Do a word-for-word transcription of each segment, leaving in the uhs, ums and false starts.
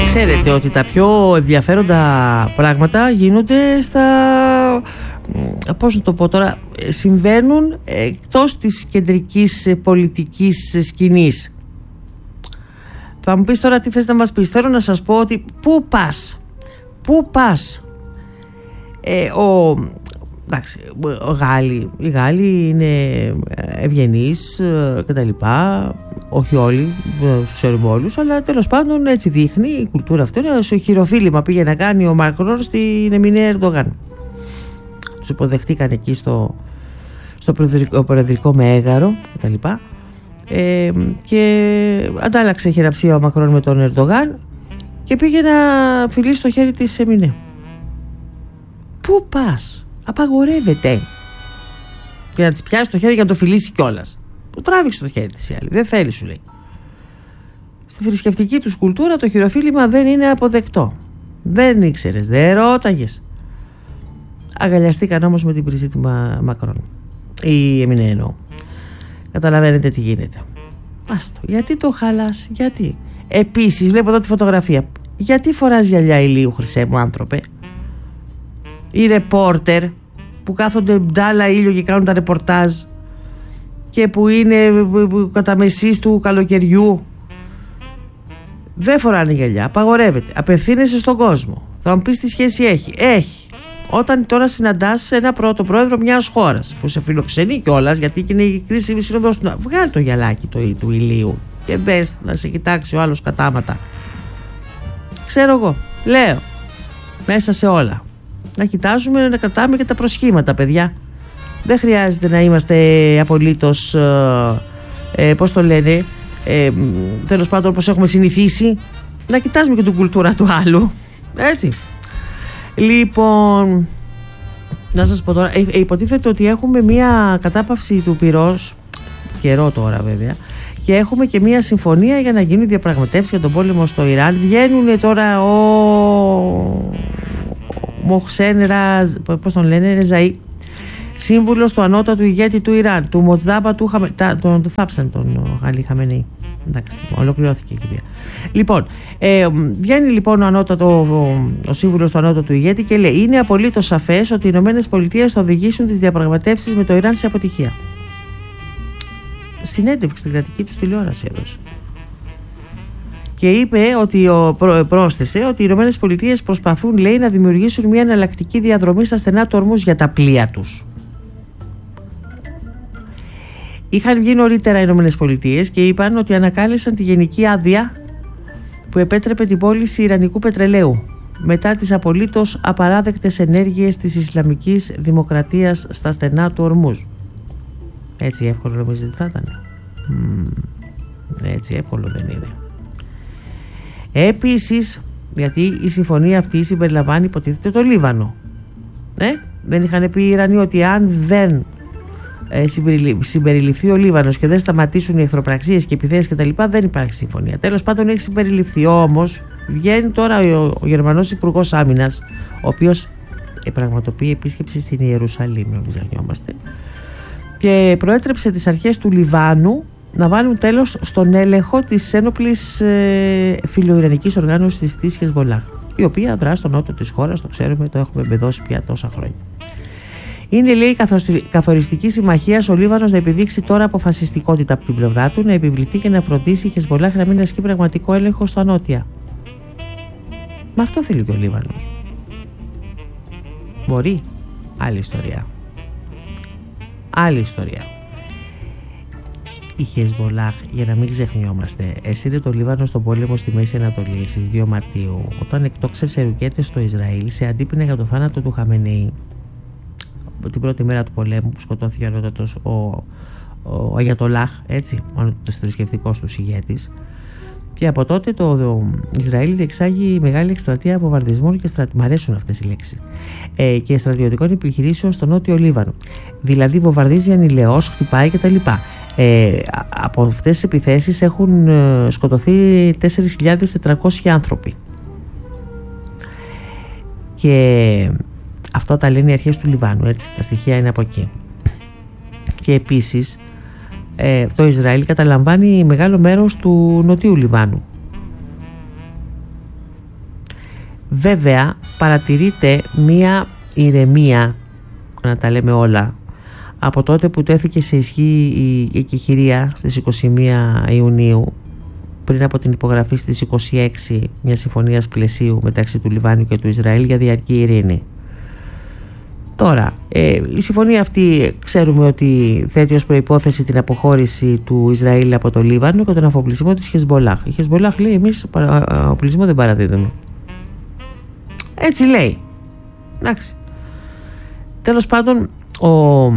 Ξέρετε ότι τα πιο ενδιαφέροντα πράγματα γίνονται στα... πώς να το πω τώρα, συμβαίνουν εκτός της κεντρικής πολιτικής σκηνής. Θα μου πεις τώρα τι θες να μας πεις. Θέλω να σας πω ότι πού πας, πού πας. Ε, ο, εντάξει, ο Γάλλοι, οι Γάλλοι είναι ευγενείς και τα λοιπά. Όχι όλοι, τους ξέρουμε όλους, αλλά τέλος πάντων έτσι δείχνει η κουλτούρα αυτή. Στο χειροφίλημα πήγε να κάνει ο Μακρόν στην Εμινέ Ερντογάν. Τους υποδεχτήκαν εκεί στο, στο προεδρικό μέγαρο και τα λοιπά. Ε, και αντάλλαξε χειραψία ο Μακρόν με τον Ερντογάν και πήγε να φιλήσει το χέρι της Εμινέ. Πού πας, απαγορεύεται. Και να της πιάσει το χέρι για να το φιλήσει κιόλας. Του τράβηξε το χέρι της η άλλη, δεν θέλει, σου λέει. Στη θρησκευτική τους κουλτούρα το χειροφίλημα δεν είναι αποδεκτό. Δεν ήξερες, δεν ρώταγες. Αγκαλιαστήκαν όμως με την Μπριζίτη Μακρόν. Η Εμινέ εννοώ. Καταλαβαίνετε τι γίνεται. Άστο, γιατί το χαλάς, γιατί. Επίσης, βλέπω εδώ τη φωτογραφία. Γιατί φοράς γυαλιά ηλίου, χρυσέ μου άνθρωπε. Οι ρεπόρτερ που κάθονται μπτάλα ήλιο και κάνουν τα ρεπορτάζ και που είναι κατά μεσής του καλοκαιριού, δεν φοράνε γυαλιά, απαγορεύεται. Απευθύνεσαι στον κόσμο. Θα μου πεις τι σχέση έχει. Έχει. Όταν τώρα συναντάς ένα πρώτο πρόεδρο μιας χώρας που σε φιλοξενεί κιόλας, γιατί είναι η κρίσιμη σύνοδος του, βγάλει το γυαλάκι του, του ηλίου και μπες να σε κοιτάξει ο άλλος κατάματα. Ξέρω εγώ, λέω μέσα σε όλα να κοιτάζουμε, να κρατάμε και τα προσχήματα, παιδιά. Δεν χρειάζεται να είμαστε απολύτως ε, ε, πώς το λένε, ε, τέλος πάντων όπως έχουμε συνηθίσει, να κοιτάζουμε και την κουλτούρα του άλλου, έτσι. Λοιπόν, να σας πω τώρα, ε, υποτίθεται ότι έχουμε μια κατάπαυση του πυρός, καιρό τώρα βέβαια, και έχουμε και μια συμφωνία για να γίνουν διαπραγματεύσεις για τον πόλεμο στο Ιράν. Βγαίνουν τώρα ο Μοχσέν Ραζ, πώς τον λένε, Ρεζαΐ, σύμβουλος του ανώτατου ηγέτη του Ιράν, του Μοτζάμπα του Χαμε... τον, τον θάψαν τον Γαλή Χαμενεϊ. Εντάξει, ολοκληρώθηκε η κυρία. Λοιπόν, ε, βγαίνει λοιπόν ο, ανώτατο, ο, ο σύμβουλος του ανώτατου ηγέτη και λέει: είναι απολύτως σαφές ότι οι Ηνωμένες Πολιτείες θα οδηγήσουν τις διαπραγματεύσεις με το Ιράν σε αποτυχία. Συνέντευξη στην κρατική του τηλεόραση έδωσε. Και είπε ότι ο, προ, πρόσθεσε ότι οι Ηνωμένες Πολιτείες προσπαθούν, λέει, να δημιουργήσουν μια εναλλακτική διαδρομή στα στενά του Ορμούζ για τα πλοία τους. Είχαν βγει νωρίτερα οι Ηνωμένες Πολιτείες και είπαν ότι ανακάλεσαν τη γενική άδεια που επέτρεπε την πώληση ιρανικού πετρελαίου μετά τις απολύτως απαράδεκτες ενέργειες της Ισλαμικής Δημοκρατίας στα στενά του Ορμούζ. Έτσι εύκολο νομίζετε ότι θα ήταν? Mm, έτσι εύκολο δεν είναι. Επίσης, γιατί η συμφωνία αυτή συμπεριλαμβάνει, υποτίθεται, το Λίβανο. Ε? Δεν είχαν πει οι Ιρανοί ότι αν δεν ε, συμπεριληφθεί ο Λίβανος και δεν σταματήσουν οι εχθροπραξίες και επιθέσεις κτλ., δεν υπάρχει συμφωνία. Τέλος πάντων έχει συμπεριληφθεί. Όμως βγαίνει τώρα ο, ο Γερμανός Υπουργός Άμυνας, ο οποίος ε, πραγματοποιεί επίσκεψη στην Ιερουσαλήμ, μην ξεχνιόμαστε, και προέτρεψε τις αρχές του Λιβάνου να βάλουν τέλος στον έλεγχο της ένοπλης ε, φιλοϊρανικής οργάνωσης της Χεσμολάχ, η οποία δρά στο νότο της χώρας, το ξέρουμε, το έχουμε εμπεδώσει πια τόσα χρόνια. Είναι, λέει, καθοριστική συμμαχία ο Λίβανος να επιδείξει τώρα αποφασιστικότητα από την πλευρά του, να επιβληθεί και να φροντίσει η Χεσμολάχ να μην ασκεί πραγματικό έλεγχο στα νότια. Μα αυτό θέλει και ο Λίβανος. Μπορεί. Άλλη ιστορία. Άλλη ιστορία. Η Χεσμολάχ, για να μην ξεχνιόμαστε, έσυρε το Λίβανο στον πόλεμο στη Μέση Ανατολή στις δύο Μαρτίου, όταν εκτόξευσε ρουκέτες στο Ισραήλ σε αντίπεινα για το θάνατο του Χαμενεϊ, την πρώτη μέρα του πολέμου που σκοτώθηκε ο ανώτατος ο, ο, ο Αγιατολάχ, έτσι, ο ανώτατος θρησκευτικός του ηγέτης. Και από τότε το, το Ισραήλ διεξάγει μεγάλη εκστρατεία βομβαρδισμών και στρατι... μ' αρέσουν αυτές οι λέξεις, ε, και στρατιωτικών επιχειρήσεων στο νότιο Λίβανο. Δηλαδή βομβαρδίζει ανηλαιώς, χτυπάει κτλ. Ε, από αυτές τις επιθέσεις έχουν ε, σκοτωθεί τέσσερις χιλιάδες τετρακόσιοι άνθρωποι. Και αυτό τα λένε οι αρχές του Λιβάνου, έτσι, τα στοιχεία είναι από εκεί. Και επίσης ε, το Ισραήλ καταλαμβάνει μεγάλο μέρος του νοτιού Λιβάνου. Βέβαια παρατηρείται μία ηρεμία, να τα λέμε όλα, από τότε που τέθηκε σε ισχύ η εκεχηρία στις είκοσι μία Ιουνίου, πριν από την υπογραφή στις είκοσι έξι μια συμφωνίας πλαισίου μεταξύ του Λιβάνου και του Ισραήλ για διαρκή ειρήνη. Τώρα, ε, η συμφωνία αυτή ξέρουμε ότι θέτει ως προϋπόθεση την αποχώρηση του Ισραήλ από το Λίβανο και τον αφοπλισμό της Χεσμολάχ. Η Χεσμολάχ λέει εμείς αφοπλισμό δεν παραδίδουμε. Έτσι λέει. Εντάξει. Τέλος πάντων, ο,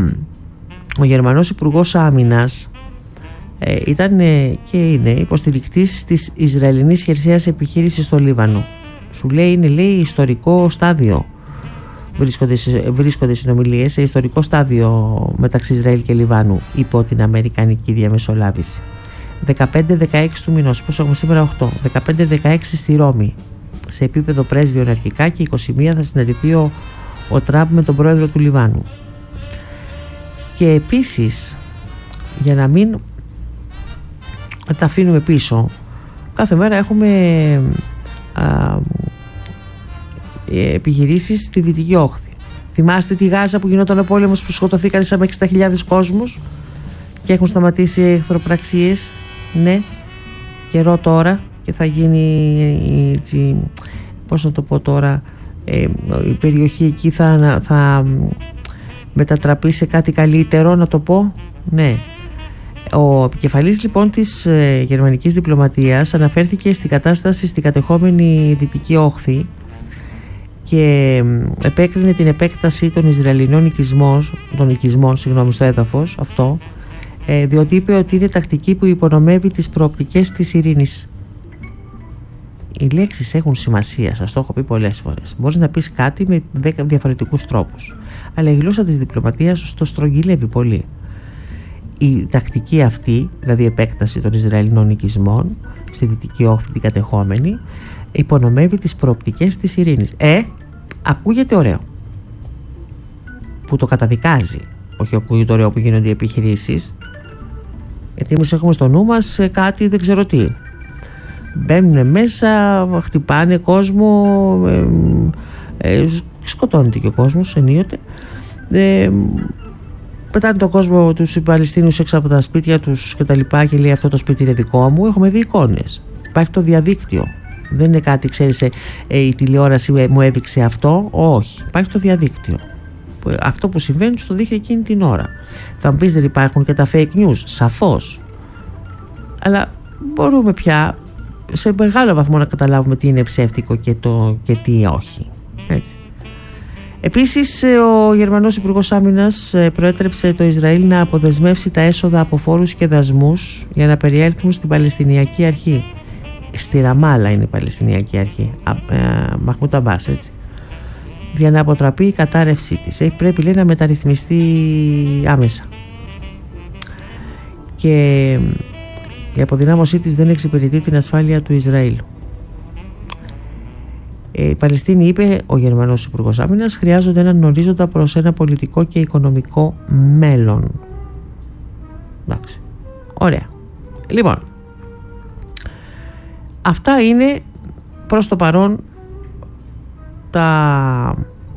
ο Γερμανός Υπουργός Άμυνας ε, ήταν ε, και είναι υποστηρικτής της Ισραηλινής χερσαίας επιχείρησης στο Λίβανο. Σου λέει είναι λέει ιστορικό στάδιο. Βρίσκονται, βρίσκονται συνομιλίες σε ιστορικό στάδιο μεταξύ Ισραήλ και Λιβάνου υπό την αμερικανική διαμεσολάβηση. δεκαπέντε δεκαέξι του μηνός, πώς έχουμε σήμερα οκτώ, δεκαπέντε δεκαέξι στη Ρώμη, σε επίπεδο πρέσβειων αρχικά, και είκοσι μία θα συναντηθεί ο, ο Τραμπ με τον πρόεδρο του Λιβάνου. Και επίσης, για να μην τα αφήνουμε πίσω, κάθε μέρα έχουμε α, επιχειρήσεις στη Δυτική Όχθη. Θυμάστε τη Γάζα που γινόταν ο πόλεμος, που σκοτωθήκαν σαν εξήντα χιλιάδες κόσμους και έχουν σταματήσει οι εχθροπραξίες? Ναι, καιρό τώρα και θα γίνει έτσι, πώς να το πω τώρα, ε, η περιοχή εκεί θα, θα μετατραπεί σε κάτι καλύτερο, να το πω. Ναι. Ο επικεφαλής λοιπόν της ε, γερμανικής διπλωματίας αναφέρθηκε στην κατάσταση στην κατεχόμενη Δυτική Όχθη και επέκρινε την επέκταση των Ισραηλινών οικισμών, των οικισμών συγγνώμη, στο έδαφος αυτό, ε, διότι είπε ότι είναι τακτική που υπονομεύει τις προοπτικές της ειρήνης. Οι λέξεις έχουν σημασία, σας το έχω πει πολλές φορές. Μπορείς να πεις κάτι με δέκα διαφορετικούς τρόπους, αλλά η γλώσσα της διπλωματίας το στρογγυλεύει πολύ. Η τακτική αυτή, δηλαδή η επέκταση των Ισραηλινών οικισμών στη Δυτική Όχθη την κατεχόμενη, υπονομεύει τις προοπτικές της ειρήνης. Ε, ακούγεται ωραίο, που το καταδικάζει, όχι ακούγεται ωραίο που γίνονται οι επιχειρήσεις, γιατί εμείς έχουμε στο νου μας κάτι δεν ξέρω τι. Μπαίνουν μέσα, χτυπάνε κόσμο, ε, ε, σκοτώνεται και ο κόσμος ενίοτε, ε, πετάνε τον κόσμο, τους Παλαιστίνιους έξω από τα σπίτια τους και τα λοιπά, και λέει αυτό το σπίτι είναι δικό μου. Έχουμε δει εικόνες. Υπάρχει το διαδίκτυο. Δεν είναι κάτι, ξέρεις, ε, ε, η τηλεόραση μου έδειξε αυτό. Όχι. Υπάρχει το διαδίκτυο. Αυτό που συμβαίνει στο δείχνει εκείνη την ώρα. Θα μου πεις δεν υπάρχουν και τα fake news? Σαφώς. Αλλά μπορούμε πια σε μεγάλο βαθμό να καταλάβουμε τι είναι ψεύτικο και, το, και τι όχι. Έτσι. Επίσης, ο Γερμανός Υπουργός Άμυνας προέτρεψε το Ισραήλ να αποδεσμεύσει τα έσοδα από φόρους και δασμούς για να περιέλθουν στην Παλαιστινιακή Αρχή. Στη Ραμάλα είναι η Παλαιστινιακή Αρχή. Μαχμούντ Αμπάς, έτσι. Για να αποτραπεί η κατάρρευσή της. Ε, πρέπει, λέει, να μεταρρυθμιστεί άμεσα. Και η αποδυνάμωσή της δεν εξυπηρετεί την ασφάλεια του Ισραήλ. Η Παλαιστίνη, είπε ο Γερμανός Υπουργός Άμυνας, χρειάζονται έναν ορίζοντα προς ένα πολιτικό και οικονομικό μέλλον. Εντάξει. Ωραία. Λοιπόν, αυτά είναι προς το παρόν τα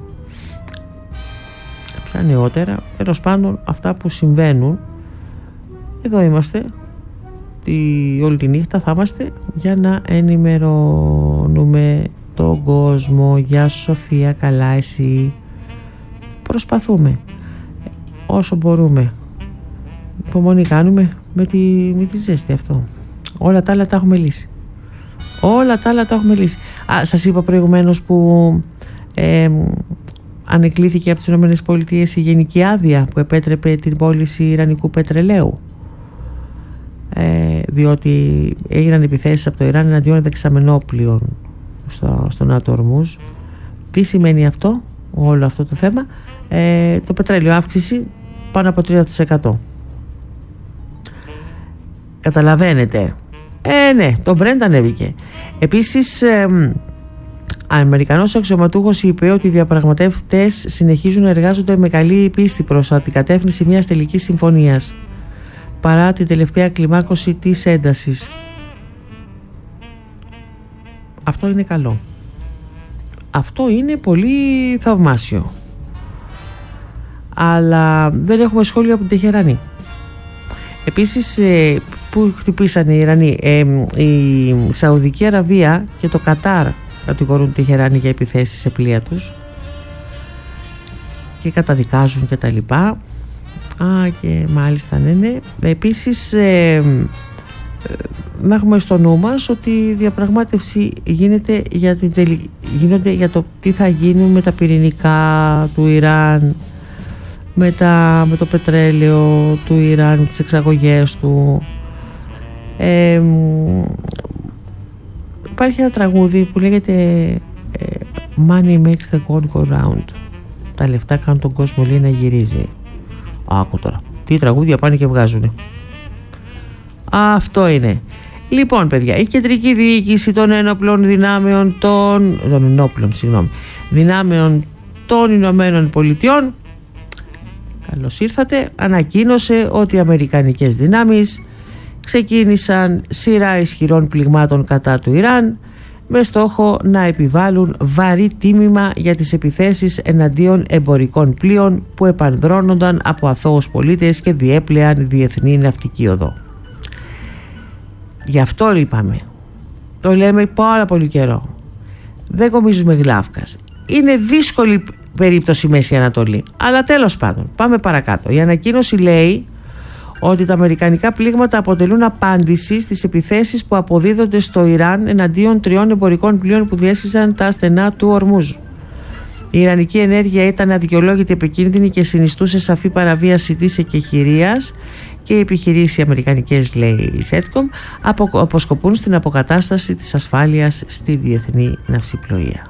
ποια νεότερα, τέλος πάντων αυτά που συμβαίνουν. Εδώ είμαστε. Τη, όλη τη νύχτα θα είμαστε για να ενημερώνουμε τον κόσμο. Γεια σου Σοφία, καλά εσύ? Προσπαθούμε όσο μπορούμε. Υπομονή κάνουμε με τη, με τη ζέστη αυτό. Όλα τα άλλα τα έχουμε λύσει. Όλα τα άλλα τα έχουμε λύσει. Α, σας είπα προηγουμένως που ε, ανεκλήθηκε από τις ΗΠΑ η γενική άδεια που επέτρεπε την πώληση ιρανικού πετρελαίου. Ε, διότι έγιναν επιθέσεις από το Ιράν εναντίον δεξαμενόπλοιων στο, στο ΝΑΤΟ Ορμούζ. Τι σημαίνει αυτό, όλο αυτό το θέμα? Ε, το πετρέλαιο αύξηση πάνω από τρία τοις εκατό. Καταλαβαίνετε? Ε, ναι, το Brent ανέβηκε. Επίσης, ε, Αμερικανός αξιωματούχος είπε ότι οι διαπραγματευτές συνεχίζουν να εργάζονται με καλή πίστη προς την κατεύθυνση μιας τελικής συμφωνίας, παρά την τελευταία κλιμάκωση της έντασης. Αυτό είναι καλό. Αυτό είναι πολύ θαυμάσιο. Αλλά δεν έχουμε σχόλια από την Τεχεράνη. Επίσης, ε, που χτυπήσανε οι Ιρανοί, ε, η Σαουδική Αραβία και το Κατάρ κατηγορούν τη Τεχεράνη για επιθέσεις σε πλοία τους και καταδικάζουν και τα λοιπά. Α, και μάλιστα, ναι, ναι. Επίσης, ε, να έχουμε στο νου μας ότι η διαπραγμάτευση γίνεται για την τελη... γίνονται για το τι θα γίνουν με τα πυρηνικά του Ιράν, με, τα... με το πετρέλαιο του Ιράν, με τις εξαγωγές του. Ε, υπάρχει ένα τραγούδι που λέγεται ε, Money makes the world go round. Τα λεφτά κάνουν τον κόσμο, λέει, να γυρίζει. Άκου τώρα, τι τραγούδια πάνε και βγάζουνε. Αυτό είναι. Λοιπόν, παιδιά, η κεντρική διοίκηση των ενόπλων δυνάμεων των, των ενόπλων, συγγνώμη, δυνάμεων των Ηνωμένων Πολιτειών, καλώς ήρθατε, ανακοίνωσε ότι οι αμερικανικές δυνάμεις ξεκίνησαν σειρά ισχυρών πληγμάτων κατά του Ιράν με στόχο να επιβάλλουν βαρύ τίμημα για τις επιθέσεις εναντίον εμπορικών πλοίων που επανδρώνονταν από αθώους πολίτες και διέπλεαν διεθνή ναυτική οδό. Γι' αυτό είπαμε, το λέμε πάρα πολύ καιρό, δεν κομίζουμε γλάφκας. Είναι δύσκολη περίπτωση Μέση Ανατολή, αλλά τέλος πάντων πάμε παρακάτω. Η ανακοίνωση λέει ότι τα αμερικανικά πλήγματα αποτελούν απάντηση στις επιθέσεις που αποδίδονται στο Ιράν εναντίον τριών εμπορικών πλοίων που διέσχιζαν τα στενά του Ορμούζ. Η ιρανική ενέργεια ήταν αδικαιολόγητη, επικίνδυνη και συνιστούσε σαφή παραβίαση της εκεχηρίας και οι επιχειρήσεις αμερικανικές, λέει η ΣΕΤΚΟΜ, αποσκοπούν στην αποκατάσταση της ασφάλειας στη διεθνή ναυσιπλοεία.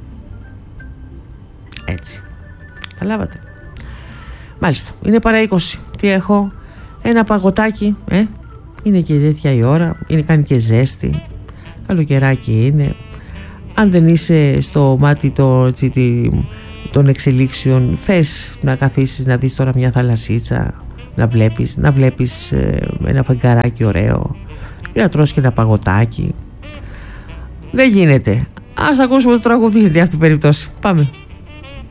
Έτσι. Καταλάβατε. Μάλιστα. Είναι παρά είκοσι. Τι έχω? Ένα παγωτάκι. Ε? Είναι και τέτοια η ώρα. Είναι, κάνει και ζέστη. Καλοκαιράκι είναι. Αν δεν είσαι στο μάτι το, έτσι, των εξελίξεων, θες να καθίσεις να δεις τώρα μια θαλασσίτσα, να βλέπεις, να βλέπεις ε, ένα φεγγαράκι ωραίο ή να τρως και ένα παγωτάκι. Δεν γίνεται. Ας ακούσουμε το τραγουδί για αυτή την περίπτωση. Πάμε.